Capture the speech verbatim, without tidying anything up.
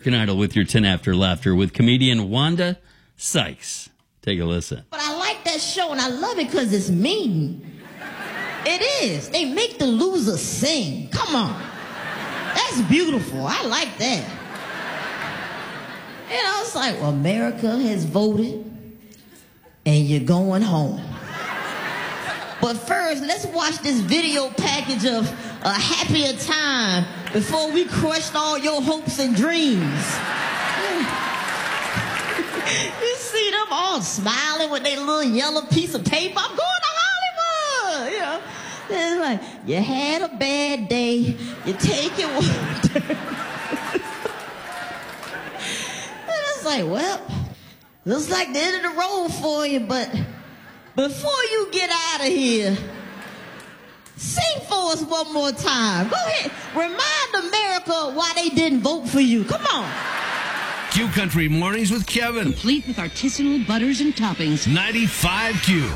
American Idol with your ten after laughter with comedian Wanda Sykes. Take a listen. But I like that show, and I love it because it's mean. It is. They make the loser sing. Come on. That's beautiful. I like that. And I was like, well, America has voted, and you're going home. But first, let's watch this video package of A Happier Time before we crushed all your hopes and dreams. You see them all smiling with their little yellow piece of paper. I'm going to Hollywood, you know. It's like, you had a bad day, you take it one day. And it's like, well, looks like the end of the road for you, but before you get out of here, sing for us one more time. Go ahead, remind America why they didn't vote for you. Come on. Q Country Mornings with Kevin. Complete with artisanal butters and toppings. ninety-five Q.